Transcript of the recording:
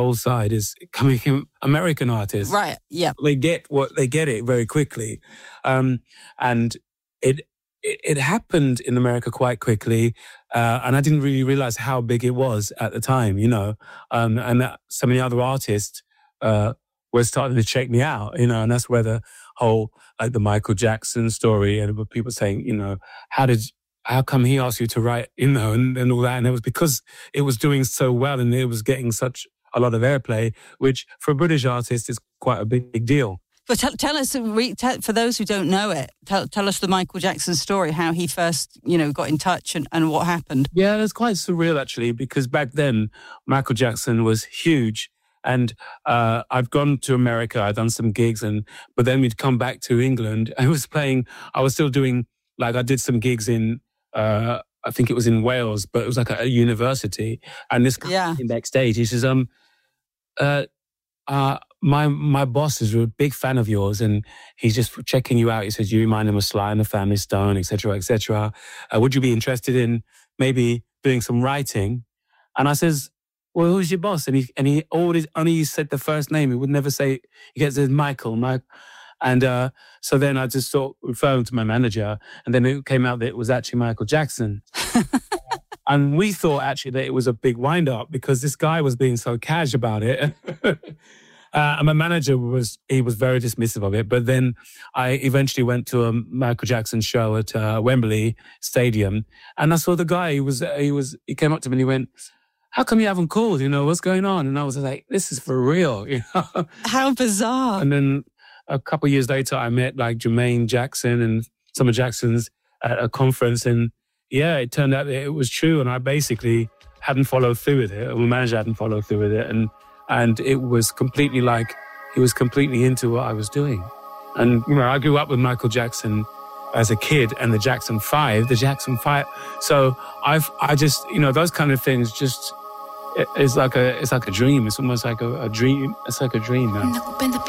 soul side is coming from American artists. Right, yeah. They get it very quickly. And it happened in America quite quickly. And I didn't really realize how big it was at the time, you know. And that so many other artists were starting to check me out, you know, and that's where the whole, like the Michael Jackson story and people saying, you know, how come he asked you to write, you know, and all that. And it was because it was doing so well and it was getting such a lot of airplay, which for a British artist is quite a big deal. But tell us, for those who don't know it, tell us the Michael Jackson story, how he first, you know, got in touch and what happened. Yeah, it's quite surreal, actually, because back then, Michael Jackson was huge. And I've gone to America, I've done some gigs, but then we'd come back to England. I was still doing, like, I did some gigs in, I think it was in Wales, but it was like a university. And this guy came backstage, he says, my boss is a big fan of yours and he's just checking you out. He says, you remind him of Sly and the Family Stone, et cetera, et cetera. Would you be interested in maybe doing some writing? And I says, well, who's your boss? And he only said the first name. He would never say, he gets says Michael. And so then I just sort of referred to my manager, and then it came out that it was actually Michael Jackson. And we thought actually that it was a big wind-up because this guy was being so cash about it. And my manager was very dismissive of it. But then I eventually went to a Michael Jackson show at Wembley Stadium, and I saw the guy. He came up to me and he went, how come you haven't called? You know, what's going on? And I was like, this is for real. You know? How bizarre. And then a couple of years later, I met like Jermaine Jackson and some of Jackson's at a conference. And yeah, it turned out that it was true. And I basically hadn't followed through with it. My manager hadn't followed through with it. And it was completely like, he was completely into what I was doing. And, you know, I grew up with Michael Jackson as a kid and the Jackson 5. So I just, you know, those kind of things just, it's like a dream. It's almost like a dream. It's like a dream, man.